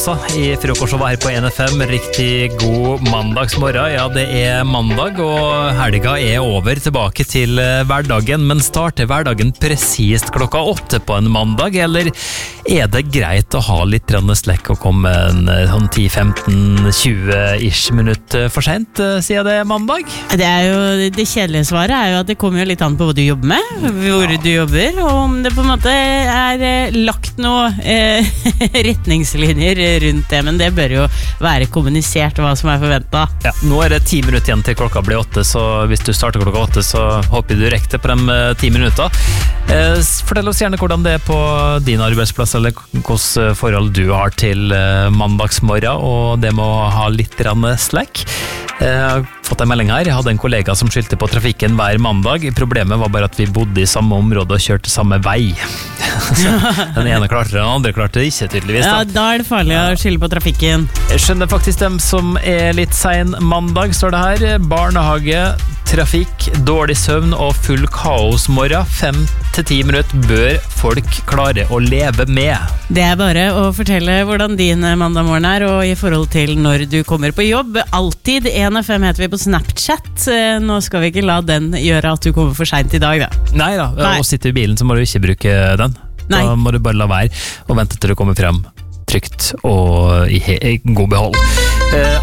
I frokost her på NFM. Riktig god mandagsmorgen. Ja, det mandag, og helga over, tilbake til hverdagen. Men starter hverdagen presist klokka 8 på en mandag, eller det greit å ha litt slekk og komme sånn 10-15-20-ish minutter for sent, siden det mandag? Det kjedelige svaret jo at det kommer jo litt an på hva du jobber med, hvor du jobber, og om det på en måte lagt noe retningslinjer rundt det, men det bør jo være kommunisert hva som forventet. Ja, nå det 10 minutter igjen til klokka blir 8, så hvis du starter klokka 8, så håper du rekker det på de 10 minutter. Fortell oss gjerne hvordan det på din arbeidsplass, eller hvordan forhold du har til mandagsmorgen, og det med å ha litt slack. Jeg har fått en melding her. Jeg hadde en kollega som skyldte på trafikken hver mandag. Problemet var bare at vi bodde i samme område og kjørte samme vei. Så den ene klarte det, den andre klarte det ikke, tydeligvis. Ja, da det farlig å skylde på trafikken. Jeg skjønner faktisk dem som litt sen mandag, står det her. Barnehage, trafikk, dårlig søvn og full kaosmorgen. 5-10 minutter bør folk klare å leve med. Det bare å fortelle hvordan din mandagmorgen og i forhold til når du kommer på jobb. Alltid NFM heter vi på Snapchat. Nå skal vi ikke la den gjøre at du kommer for sent i dag, da. Neida, og sitter i bilen så må du ikke bruke den. Nei. Da må du bare la være og vente til du kommer frem trygt og i god behold.